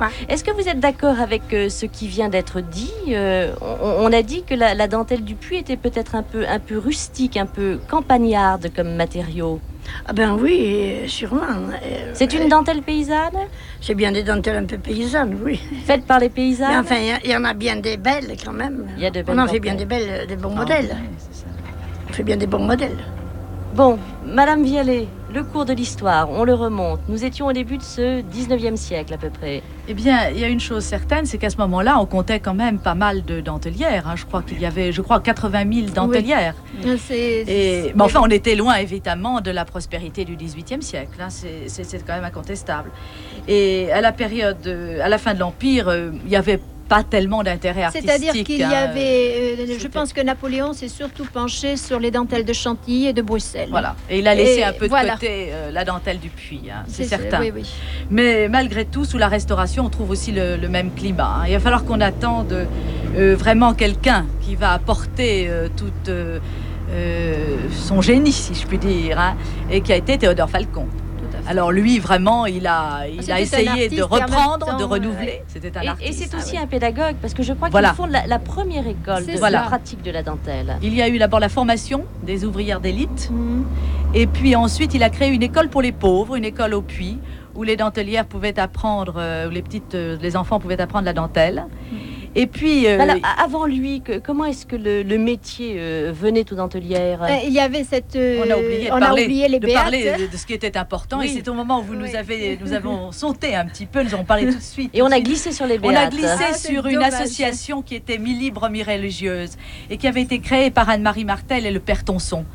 quoi. Est-ce que vous êtes d'accord avec ce qui vient d'être dit? On a dit que la dentelle du Puy était peut-être un peu rustique, un peu campagnarde comme matériau. Ah ben oui, sûrement. C'est une dentelle paysanne? C'est bien des dentelles un peu paysannes, oui. Faites par les paysannes? Mais enfin, il y en a bien des belles quand même. Il y a de belles On en fait dentelles. bien des bons modèles. Ouais, c'est ça. On fait bien des bons modèles. Bon, Madame Vialet, le cours de l'histoire, on le remonte. Nous étions au début de ce 19e siècle à peu près. Eh bien, il y a une chose certaine, c'est qu'à ce moment-là, on comptait quand même pas mal de dentelières. Je crois qu'il y avait, 80 000 dentelières. Oui. Mais enfin, on était loin, évidemment, de la prospérité du XVIIIe siècle. C'est quand même incontestable. Et à la fin de l'Empire, il y avait pas tellement d'intérêt artistique. C'est-à-dire qu'il y avait... je pense que Napoléon s'est surtout penché sur les dentelles de Chantilly et de Bruxelles. Voilà. Et il a laissé un peu de côté la dentelle du Puy, c'est certain. Oui, oui. Mais malgré tout, sous la Restauration, on trouve aussi le même climat. Il va falloir qu'on attende vraiment quelqu'un qui va apporter tout son génie, si je puis dire, et qui a été Théodore Falcon. Alors lui, vraiment, il a essayé de reprendre, de renouveler. C'était un artiste. Et c'est aussi un pédagogue, parce que je crois qu'ils font la première école de la pratique de la dentelle. Il y a eu d'abord la formation des ouvrières d'élite, et puis ensuite il a créé une école pour les pauvres, une école au Puy, où les dentelières pouvaient apprendre, où les enfants pouvaient apprendre la dentelle. Et puis... Alors, avant lui, comment est-ce que le métier venait aux dentelières? Il y avait cette... on a oublié les de béates. parler de ce qui était important. Oui. Et c'est au moment où nous avons sauté un petit peu, nous avons parlé tout de suite. Et on a glissé sur les béates. On a glissé sur une association qui était mi-libre, mi-religieuse, et qui avait été créée par Anne-Marie Martel et le père Tonson.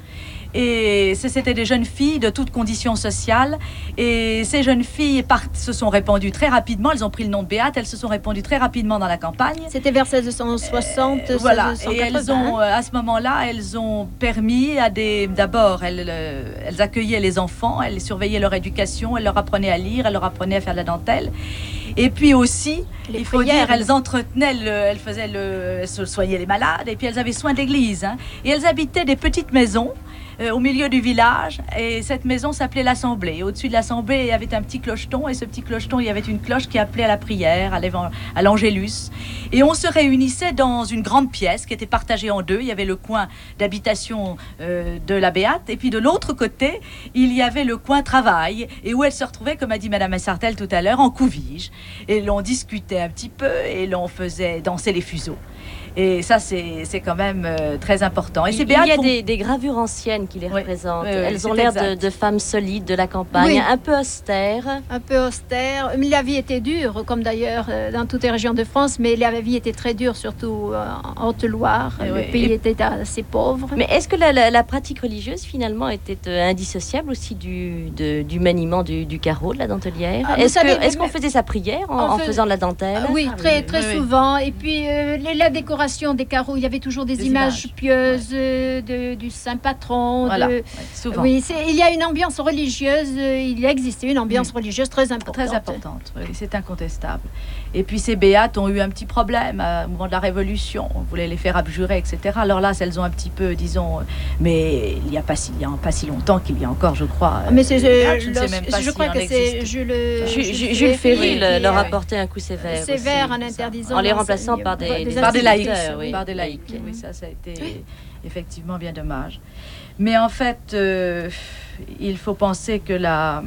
Et c'était des jeunes filles de toutes conditions sociales. Et ces jeunes filles se sont répandues très rapidement. Elles ont pris le nom de Béate. Elles se sont répandues très rapidement dans la campagne. C'était vers 1660, voilà. 1680. Et elles ont, à ce moment-là, elles ont permis d'abord, elles accueillaient les enfants, elles surveillaient leur éducation, elles leur apprenaient à lire, elles leur apprenaient à faire de la dentelle. Et puis aussi, il faut dire, elles entretenaient, elles soignaient les malades. Et puis elles avaient soin d'église. Et elles habitaient des petites maisons au milieu du village, et cette maison s'appelait l'Assemblée. Au-dessus de l'Assemblée, il y avait un petit clocheton, et ce petit clocheton, il y avait une cloche qui appelait à la prière, à l'Angélus. Et on se réunissait dans une grande pièce qui était partagée en deux. Il y avait le coin d'habitation de la Béate, et puis de l'autre côté, il y avait le coin travail, et où elle se retrouvait, comme a dit Madame Sartel tout à l'heure, en couvige. Et l'on discutait un petit peu, et l'on faisait danser les fuseaux. Et ça, c'est quand même très important. Et il y a des gravures anciennes qui les représentent. Elles ont l'air de femmes solides de la campagne, un peu austères. Un peu austères. La vie était dure, comme d'ailleurs dans toutes les régions de France, mais la vie était très dure, surtout en Haute-Loire. Le pays était assez pauvre. Mais est-ce que la pratique religieuse, finalement, était indissociable aussi du maniement du carreau, de la dentelière? Est-ce qu'on faisait sa prière en faisant de la dentelle? Oui, très souvent. Et puis, la décoration des carreaux, il y avait toujours des images pieuses du saint patron. Voilà, souvent. Oui, il y a une ambiance religieuse, il existait une ambiance religieuse très importante. Très importante, oui, c'est incontestable. Et puis ces béates ont eu un petit problème au moment de la Révolution. On voulait les faire abjurer, etc. Alors là, elles ont un petit peu, disons, mais il n'y a pas si longtemps qu'il y a encore, je crois. Mais je crois que c'est Jules Ferry leur apportait un coup sévère. Sévère en interdisant. En les remplaçant par des laïcs. Oui. Par des laïcs. Oui, ça a été effectivement bien dommage. Mais en fait, il faut penser que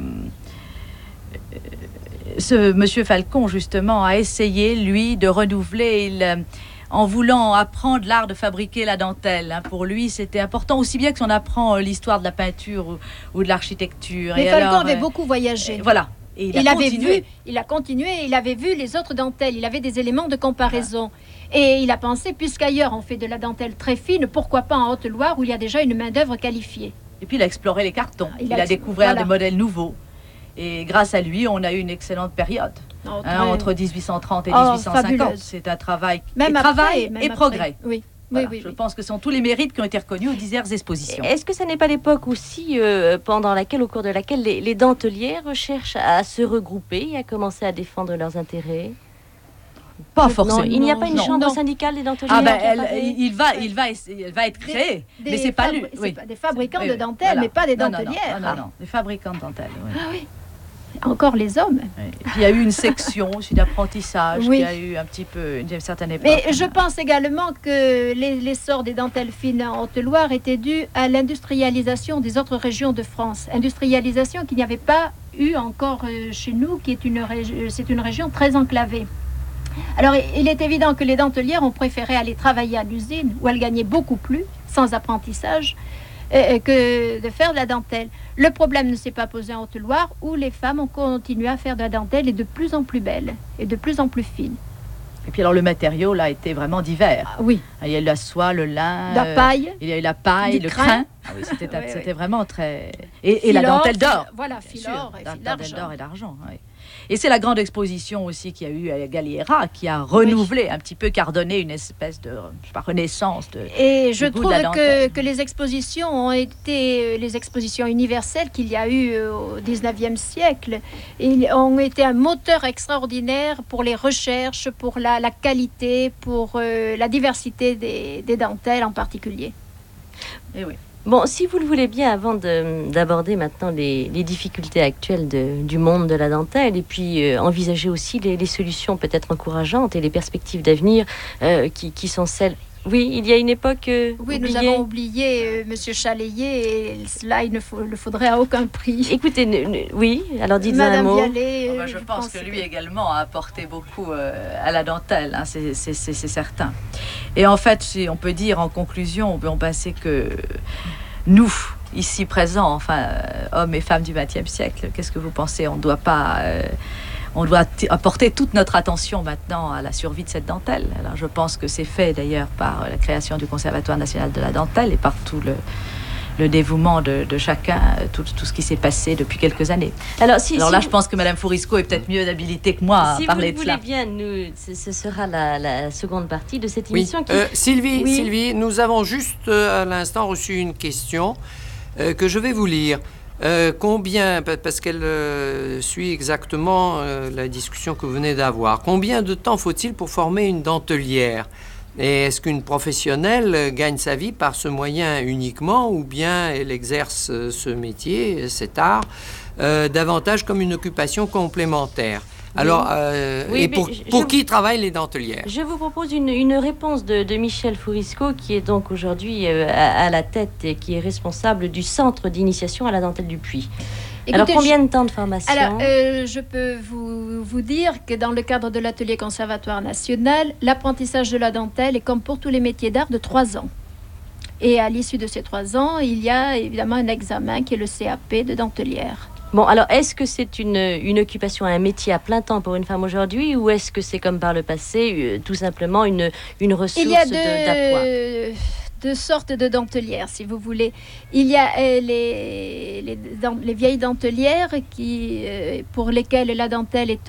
ce monsieur Falcon, justement, a essayé, lui, de renouveler en voulant apprendre l'art de fabriquer la dentelle. Pour lui, c'était important, aussi bien que si on apprend l'histoire de la peinture ou de l'architecture. Mais Falcon avait beaucoup voyagé. Voilà. Et il a continué, il avait vu les autres dentelles, il avait des éléments de comparaison. Et il a pensé, puisqu'ailleurs on fait de la dentelle très fine, pourquoi pas en Haute-Loire où il y a déjà une main-d'œuvre qualifiée. Et puis il a exploré les cartons, il a découvert des modèles nouveaux. Et grâce à lui, on a eu une excellente période. Entre 1830 et 1850. C'est un travail et progrès. Oui. Voilà, je pense que ce sont tous les mérites qui ont été reconnus aux diverses expositions. Est-ce que ce n'est pas l'époque aussi au cours de laquelle les dentelières cherchent à se regrouper et à commencer à défendre leurs intérêts? Pas forcément. Non, il n'y a pas une chambre syndicale des dentelières? Elle va être créée, mais c'est pas lui. Des fabricants de dentelles, mais pas des dentelières. Non, des fabricants de dentelles. Oui. Ah oui. encore les hommes. Et puis, il y a eu une section aussi d'apprentissage Oui. qui a eu un petit peu une certaine époque. Mais je pense également que l'essor des dentelles fines en Haute-Loire était dû à l'industrialisation des autres régions de France. Industrialisation qu'il n'y avait pas eu encore chez nous, qui est c'est une région très enclavée. Alors, il est évident que les dentelières ont préféré aller travailler à l'usine, où elles gagnaient beaucoup plus, sans apprentissage, que de faire de la dentelle. Le problème ne s'est pas posé en Haute-Loire, où les femmes ont continué à faire de la dentelle et de plus en plus belle, et de plus en plus fine. Et puis alors le matériau là était vraiment divers. Ah, oui, Il y a eu la soie, le lin, la paille, il y a eu la paille, du le crin. crin. Ah oui, c'était Oui, c'était oui. vraiment très... Et la Filor, dentelle d'or. Voilà, Bien filor sûr, et la fil dentelle d'argent. d'or et d'argent. Oui. Et c'est la grande exposition aussi qu'il y a eu à Galliera qui a renouvelé, un petit peu cardonné une espèce de renaissance. Et je du goût de trouve la dentelle. que les expositions ont été, les expositions universelles qu'il y a eu au 19e siècle, ont été un moteur extraordinaire pour les recherches, pour la qualité, pour la diversité des dentelles en particulier. Et oui. Bon, si vous le voulez bien, avant d'aborder maintenant les difficultés actuelles du monde de la dentelle, et puis envisager aussi les solutions peut-être encourageantes et les perspectives d'avenir qui sont celles... Oui, il y a une époque Oui, nous oubliée. avons oublié Monsieur Chalayer, et cela, il ne le faudrait à aucun prix. Écoutez, oui, alors dites un Madame mot. Vialet, Je pense que lui également a apporté beaucoup à la dentelle, hein, c'est certain. Et en fait, on peut dire en conclusion, c'est que nous, ici présents, enfin, hommes et femmes du XXe siècle, qu'est-ce que vous pensez? On doit apporter toute notre attention maintenant à la survie de cette dentelle. Alors, je pense que c'est fait d'ailleurs par la création du Conservatoire national de la dentelle et par tout le dévouement de chacun, tout ce qui s'est passé depuis quelques années. Alors là, je pense que Madame Fourisco est peut-être mieux habilitée que moi à parler de cela. Si vous le voulez bien, ce sera la seconde partie de cette émission. Oui. Sylvie, Oui. Sylvie, nous avons juste à l'instant reçu une question que je vais vous lire. Combien, parce qu'elle suit exactement la discussion que vous venez d'avoir, combien de temps faut-il pour former une dentelière? Et est-ce qu'une professionnelle gagne sa vie par ce moyen uniquement, ou bien elle exerce ce métier, cet art, davantage comme une occupation complémentaire? Alors, Oui, et mais pour qui travaillent les dentelières? Je vous propose une réponse de Michel Fourisco, qui est donc aujourd'hui à la tête et qui est responsable du centre d'initiation à la dentelle du Puy. Alors, Écoutez, combien de temps de formation? Alors, je peux vous dire que dans le cadre de l'atelier Conservatoire national, l'apprentissage de la dentelle est, comme pour tous les métiers d'art, de 3 ans. Et à l'issue de ces 3 ans, il y a évidemment un examen qui est le CAP de dentelière. Bon, alors, est-ce que c'est une occupation, un métier à plein temps pour une femme aujourd'hui, ou est-ce que c'est comme par le passé, tout simplement une ressource Il y a d'appoint? deux sortes de dentelières, si vous voulez. Il y a les vieilles dentelières pour lesquelles la dentelle est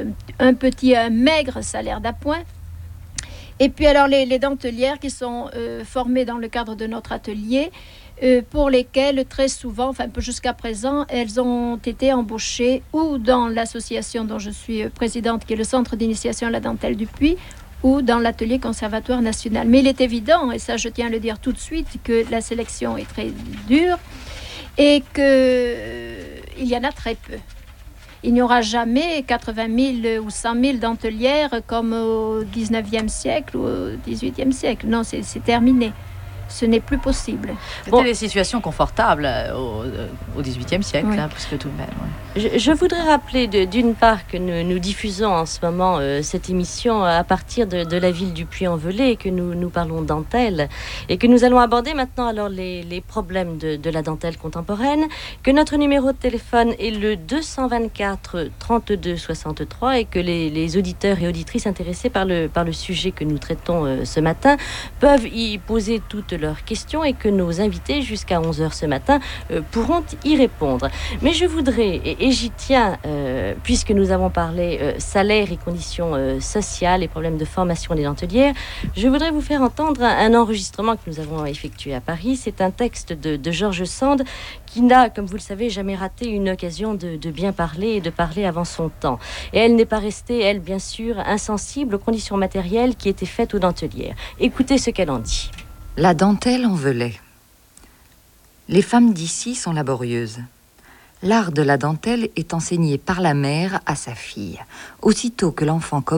un maigre salaire d'appoint. Et puis alors les dentelières qui sont formées dans le cadre de notre atelier, pour lesquelles très souvent, enfin jusqu'à présent, elles ont été embauchées ou dans l'association dont je suis présidente, qui est le Centre d'initiation à la dentelle du Puy, ou dans l'atelier Conservatoire national. Mais il est évident, et ça je tiens à le dire tout de suite, que la sélection est très dure et qu'il y en a très peu. Il n'y aura jamais 80 000 ou 100 000 dentelières comme au 19e siècle ou au 18e siècle. Non, c'est terminé. Ce n'est plus possible. C'était des situations confortables au XVIIIe siècle, Oui. puisque tout de même. Ouais. Je voudrais rappeler d'une part que nous diffusons en ce moment cette émission à partir de la ville du Puy-en-Velay, que nous parlons dentelle, et que nous allons aborder maintenant alors les problèmes de la dentelle contemporaine, que notre numéro de téléphone est le 224 32 63 et que les auditeurs et auditrices intéressés par le sujet que nous traitons ce matin peuvent y poser toutes leurs questions et que nos invités jusqu'à 11h ce matin pourront y répondre. Mais je voudrais, et j'y tiens, puisque nous avons parlé salaire et conditions sociales et problèmes de formation des dentelières, je voudrais vous faire entendre un enregistrement que nous avons effectué à Paris. C'est un texte de Georges Sand qui n'a, comme vous le savez, jamais raté une occasion de bien parler et de parler avant son temps. Et elle n'est pas restée, elle, bien sûr, insensible aux conditions matérielles qui étaient faites aux dentelières. Écoutez ce qu'elle en dit. La dentelle en Velay. Les femmes d'ici sont laborieuses. L'art de la dentelle est enseigné par la mère à sa fille. Aussitôt que l'enfant commence